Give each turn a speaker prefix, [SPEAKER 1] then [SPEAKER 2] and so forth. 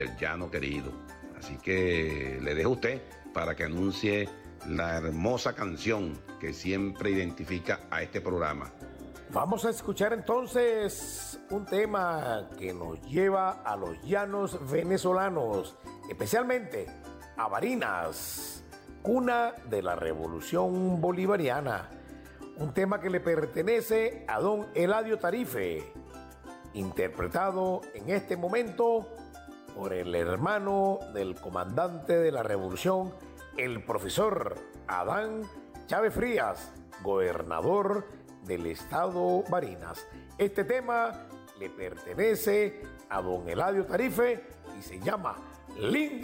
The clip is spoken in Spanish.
[SPEAKER 1] el llano querido. Así que le dejo a usted para que anuncie la hermosa canción que siempre identifica a este programa.
[SPEAKER 2] Vamos a escuchar entonces un tema que nos lleva a los llanos venezolanos, especialmente a Barinas, cuna de la Revolución Bolivariana. Un tema que le pertenece a don Eladio Tarife, interpretado en este momento por el hermano del comandante de la revolución, el profesor Adán Chávez Frías, gobernador del estado Barinas. Este tema le pertenece a don Eladio Tarife y se llama Linda